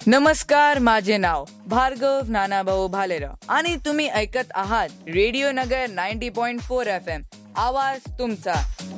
नमस्कार, माझे नाव भार्गव नानाभाऊ भालेराव आणि तुम्ही ऐकत आहात रेडिओ नगर 90.4 FM. आवाज तुमचा.